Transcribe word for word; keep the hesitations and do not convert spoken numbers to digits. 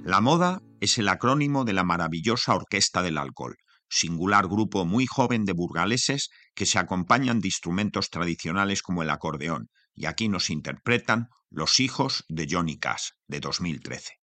La Moda es el acrónimo de la maravillosa Orquesta del Alcohol, singular grupo muy joven de burgaleses que se acompañan de instrumentos tradicionales como el acordeón, y aquí nos interpretan Los hijos de Johnny Cash, de dos mil trece.